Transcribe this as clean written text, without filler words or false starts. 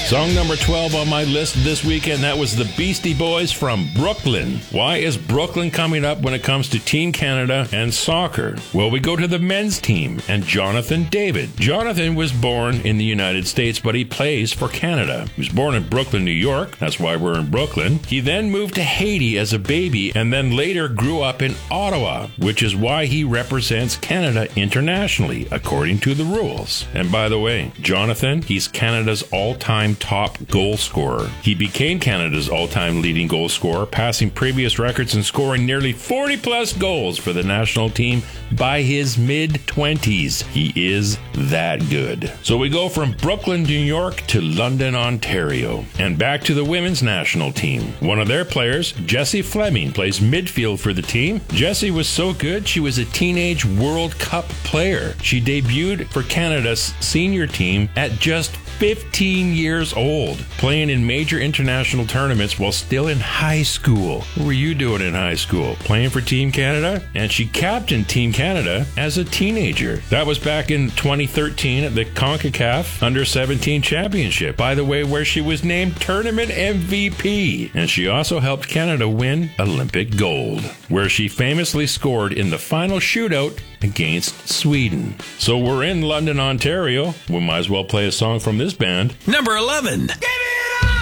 Song number 12 on my list this weekend, that was the Beastie Boys from Brooklyn. Why is Brooklyn coming up when it comes to Team Canada and soccer? Well, we go to the men's team and Jonathan David. Jonathan was born in the United States, but he plays for Canada. He was born in Brooklyn, New York. That's why we're in Brooklyn. He then moved to Haiti as a baby and then later grew up in Ottawa, which is why he represents Canada internationally, according to the rules. And by the way, Jonathan, he's Canada's all-time top goal scorer. He became Canada's all-time leading goal scorer, passing previous records and scoring nearly 40-plus goals for the national team by his mid-20s. He is that good. So we go from Brooklyn, New York to London, Ontario, and back to the women's national team. One of their players, Jessie Fleming, plays midfield for the team. Jessie was so good, she was a teenage World Cup player. She debuted for Canada's senior team at just 15 years old, playing in major international tournaments while still in high school. What were you doing in high school? Playing for Team Canada? And she captained Team Canada as a teenager. That was back in 2013 at the CONCACAF Under-17 Championship, by the way, where she was named tournament MVP. And she also helped Canada win Olympic gold, where she famously scored in the final shootout against Sweden. So we're in London, Ontario. We might as well play a song from this band. Number 11.